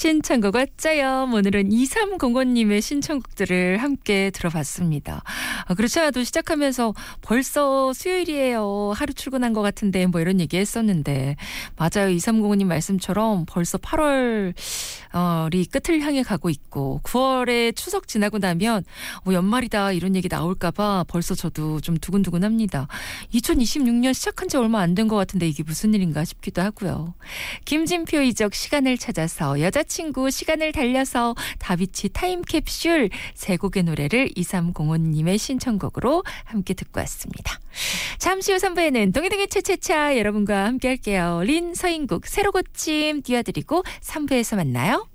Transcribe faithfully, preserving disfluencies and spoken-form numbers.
신청곡 왔자요. 오늘은 이삼공오님의 신청곡들을 함께 들어봤습니다. 아, 그렇지 않아도 시작하면서 벌써 수요일이에요. 하루 출근한 것 같은데 뭐 이런 얘기 했었는데 맞아요. 이삼공오님 말씀처럼 벌써 팔월이 끝을 향해 가고 있고 구월에 추석 지나고 나면 뭐 연말이다 이런 얘기 나올까 봐 벌써 저도 좀 두근두근합니다. 이천이십육년 시작한 지 얼마 안 된 것 같은데 이게 무슨 일인가 싶기도 하고요. 김진표 이적 시간을 찾아서 여자친구 시간을 달려서 다비치 타임캡슐 세 곡의 노래를 이삼공오님의 신청곡으로 함께 듣고 왔습니다. 잠시 후 삼 부에는 동해동해 차차차 여러분과 함께 할게요. 린 서인국 새로 고침 띄워드리고 삼 부에서 만나요.